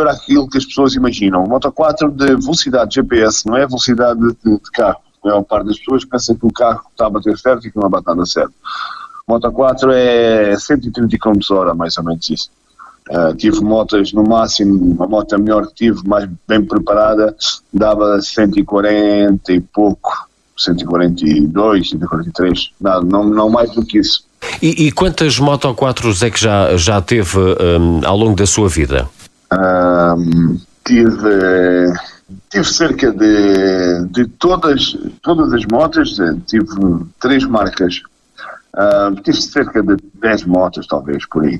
superior àquilo que as pessoas imaginam. Moto 4 de velocidade de GPS, não é velocidade de carro. A maior parte das pessoas pensa que o carro está a bater certo e que não vai bater nada certo. Moto 4 é 130 km/h, mais ou menos isso. Tive motas, no máximo, a moto melhor que tive, mais bem preparada, dava 140 e pouco, 142, 143, nada, não mais do que isso. E quantas Moto 4s é que já teve ao longo da sua vida? Tive cerca de todas as motas, tive 3 marcas. Tive cerca de 10 motas, talvez, por aí.